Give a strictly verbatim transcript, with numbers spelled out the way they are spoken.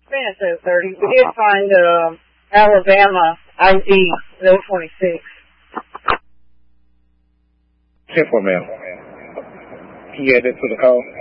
Been at seven thirty. We did find uh, Alabama I D zero twenty-six. ten four, ma'am. Can you add that to the call?